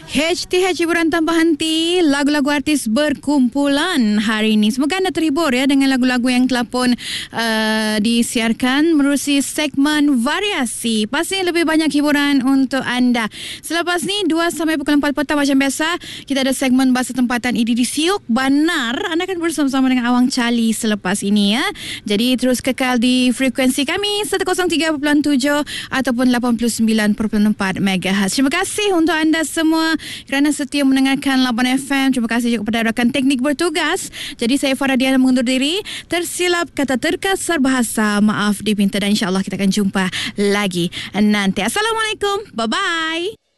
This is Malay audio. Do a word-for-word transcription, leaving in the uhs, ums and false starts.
H T H hiburan tanpa henti, lagu-lagu artis berkumpulan hari ini. Semoga anda terhibur ya dengan lagu-lagu yang telah pun uh, disiarkan menerusi segmen variasi. Pasti lebih banyak hiburan untuk anda. Selepas ni dua sampai pukul empat petang macam biasa, kita ada segmen bahasa tempatan I D D Siok Banar. Anda akan bersama-sama dengan Awang Cali selepas ini ya. Jadi terus kekal di frekuensi kami seratus tiga perpuluhan tujuh ataupun lapan puluh sembilan perpuluhan empat megahertz. Terima kasih untuk anda semua kerana setia mendengarkan Lapan F M. Terima kasih juga kepada rakan teknik bertugas. Jadi saya Farah Diana mengundur diri. Tersilap kata terkasar bahasa, maaf dipinta, dan insyaAllah kita akan jumpa lagi nanti. Assalamualaikum. Bye-bye.